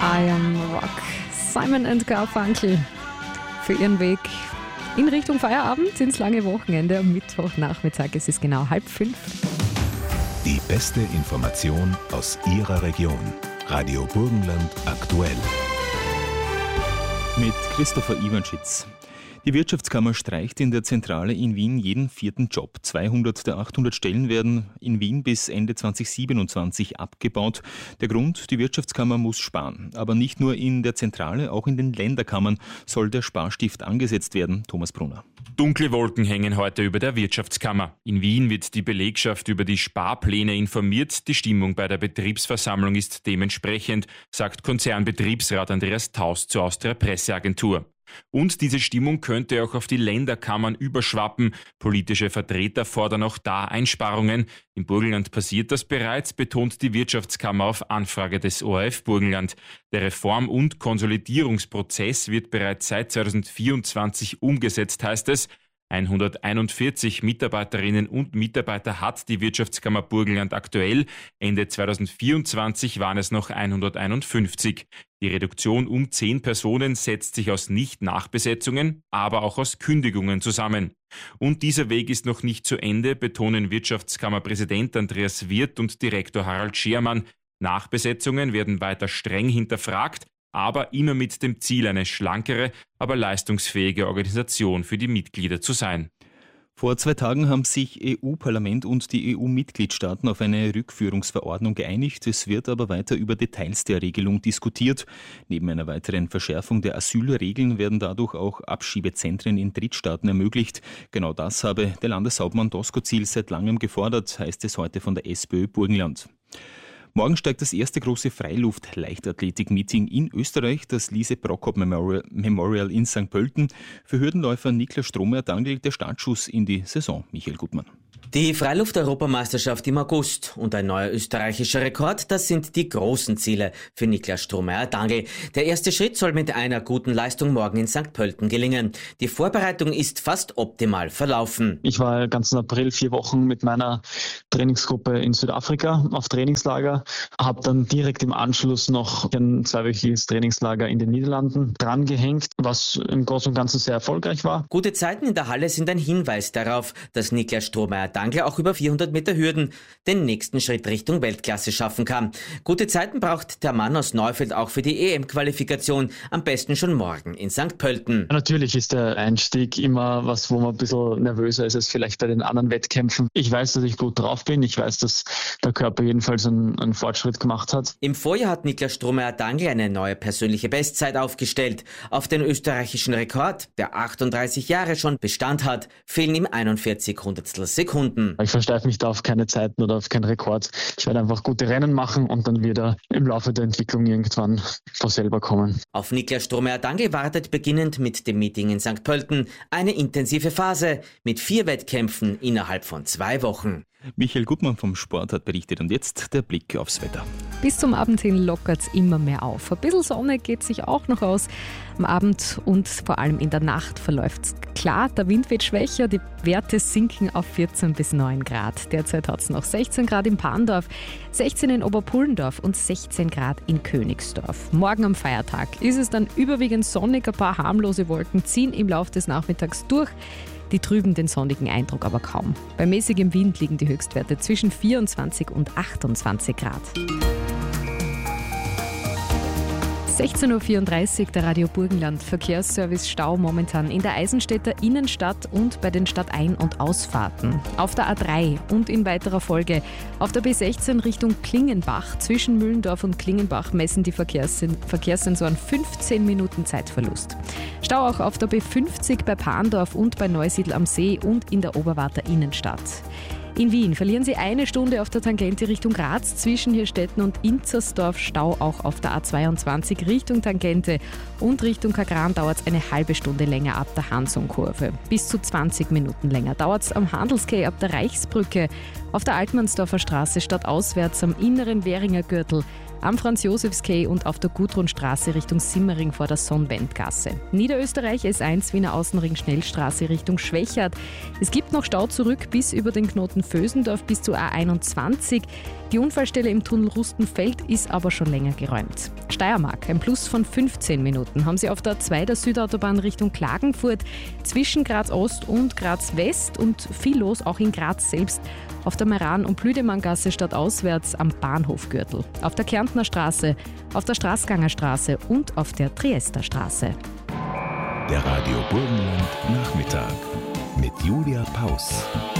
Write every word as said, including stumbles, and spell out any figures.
I Am Rock. Simon and Garfunkel für ihren Weg in Richtung Feierabend ins lange Wochenende am Mittwochnachmittag. Es ist genau halb fünf. Die beste Information aus Ihrer Region. Radio Burgenland aktuell. Mit Christopher Iwanschitz. Die Wirtschaftskammer streicht in der Zentrale in Wien jeden vierten Job. zweihundert der achthundert Stellen werden in Wien bis Ende zweitausendsiebenundzwanzig abgebaut. Der Grund, die Wirtschaftskammer muss sparen. Aber nicht nur in der Zentrale, auch in den Länderkammern soll der Sparstift angesetzt werden. Thomas Brunner. Dunkle Wolken hängen heute über der Wirtschaftskammer. In Wien wird die Belegschaft über die Sparpläne informiert. Die Stimmung bei der Betriebsversammlung ist dementsprechend, sagt Konzernbetriebsrat Andreas Taust zur Austria Presseagentur. Und diese Stimmung könnte auch auf die Länderkammern überschwappen. Politische Vertreter fordern auch da Einsparungen. Im Burgenland passiert das bereits, betont die Wirtschaftskammer auf Anfrage des O R F Burgenland. Der Reform- und Konsolidierungsprozess wird bereits seit zweitausendvierundzwanzig umgesetzt, heißt es. hunderteinundvierzig Mitarbeiterinnen und Mitarbeiter hat die Wirtschaftskammer Burgenland aktuell. Ende zweitausendvierundzwanzig waren es noch hunderteinundfünfzig. Die Reduktion um zehn Personen setzt sich aus Nicht-Nachbesetzungen, aber auch aus Kündigungen zusammen. Und dieser Weg ist noch nicht zu Ende, betonen Wirtschaftskammerpräsident Andreas Wirth und Direktor Harald Schermann. Nachbesetzungen werden weiter streng hinterfragt, aber immer mit dem Ziel, eine schlankere, aber leistungsfähige Organisation für die Mitglieder zu sein. Vor zwei Tagen haben sich E U-Parlament und die E U-Mitgliedstaaten auf eine Rückführungsverordnung geeinigt. Es wird aber weiter über Details der Regelung diskutiert. Neben einer weiteren Verschärfung der Asylregeln werden dadurch auch Abschiebezentren in Drittstaaten ermöglicht. Genau das habe der Landeshauptmann Doskozil seit langem gefordert, heißt es heute von der SPÖ Burgenland. Morgen steigt das erste große Freiluft-Leichtathletik-Meeting in Österreich, das Lise Prokop Memorial, Memorial in Sankt Pölten. Für Hürdenläufer Niklas Stromer-Dangl der Startschuss in die Saison. Michael Gutmann. Die Freiluft-Europameisterschaft im August und ein neuer österreichischer Rekord, das sind die großen Ziele für Niklas Stromer-Dangl. Der erste Schritt soll mit einer guten Leistung morgen in Sankt Pölten gelingen. Die Vorbereitung ist fast optimal verlaufen. Ich war ganzen April vier Wochen mit meiner Trainingsgruppe in Südafrika auf Trainingslager, habe dann direkt im Anschluss noch ein zweiwöchiges Trainingslager in den Niederlanden drangehängt, was im Großen und Ganzen sehr erfolgreich war. Gute Zeiten in der Halle sind ein Hinweis darauf, dass Niklas Stromer-Dangl auch über vierhundert Meter Hürden den nächsten Schritt Richtung Weltklasse schaffen kann. Gute Zeiten braucht der Mann aus Neufeld auch für die E M-Qualifikation, am besten schon morgen in Sankt Pölten. Natürlich ist der Einstieg immer was, wo man ein bisschen nervöser ist als vielleicht bei den anderen Wettkämpfen. Ich weiß, dass ich gut drauf bin. Ich weiß, dass der Körper jedenfalls einen, einen Fortschritt gemacht hat. Im Vorjahr hat Niklas Stromer-Dangl eine neue persönliche Bestzeit aufgestellt. Auf den österreichischen Rekord, der achtunddreißig Jahre schon Bestand hat, fehlen ihm einundvierzig Hundertstel Sekunden. Ich versteife mich da auf keine Zeiten oder auf keinen Rekord. Ich werde einfach gute Rennen machen und dann wird er im Laufe der Entwicklung irgendwann von selber kommen. Auf Niklas Stromer-Dangl wartet beginnend mit dem Meeting in Sankt Pölten eine intensive Phase mit vier Wettkämpfen innerhalb von zwei Wochen. Michael Gutmann vom Sport hat berichtet und jetzt der Blick aufs Wetter. Bis zum Abend hin lockert es immer mehr auf. Ein bisschen Sonne geht sich auch noch aus. Am Abend und vor allem in der Nacht verläuft es klar. Der Wind wird schwächer, die Werte sinken auf vierzehn bis neun Grad. Derzeit hat es noch sechzehn Grad in Parndorf, sechzehn in Oberpullendorf und sechzehn Grad in Königsdorf. Morgen am Feiertag ist es dann überwiegend sonnig. Ein paar harmlose Wolken ziehen im Laufe des Nachmittags durch. Die trüben den sonnigen Eindruck aber kaum. Bei mäßigem Wind liegen die Höchstwerte zwischen vierundzwanzig und achtundzwanzig Grad. sechzehn Uhr vierunddreißig, der Radio Burgenland. Verkehrsservice Stau momentan in der Eisenstädter Innenstadt und bei den Stadtein- und Ausfahrten. Auf der A drei und in weiterer Folge auf der B sechzehn Richtung Klingenbach. Zwischen Mühlendorf und Klingenbach messen die Verkehrssen- Verkehrssensoren fünfzehn Minuten Zeitverlust. Stau auch auf der B fünfzig bei Parndorf und bei Neusiedl am See und in der Oberwarter Innenstadt. In Wien verlieren Sie eine Stunde auf der Tangente Richtung Graz, zwischen Hirstetten und Inzersdorf. Stau auch auf der A zweiundzwanzig Richtung Tangente und Richtung Kagran dauert es eine halbe Stunde länger ab der Hansung-Kurve. Bis zu zwanzig Minuten länger dauert es am Handelskay ab der Reichsbrücke, auf der Altmannsdorfer Straße stadtauswärts am inneren Währinger Gürtel am Franz-Josefs-Quai und auf der Gudrunstraße Richtung Simmering vor der Sonnwendgasse. Niederösterreich S eins Wiener Außenring Schnellstraße Richtung Schwechat. Es gibt noch Stau zurück bis über den Knoten Vösendorf bis zu A einundzwanzig. Die Unfallstelle im Tunnel Rustenfeld ist aber schon länger geräumt. Steiermark, ein Plus von fünfzehn Minuten haben Sie auf der A zwei der Südautobahn Richtung Klagenfurt, zwischen Graz Ost und Graz West und viel los auch in Graz selbst. Auf der Meran- und Blüdemanngasse stadtauswärts am Bahnhofgürtel, auf der Kärntner Straße, auf der Straßganger Straße und auf der Triester Straße. Der Radio Burgenland Nachmittag mit Julia Paus.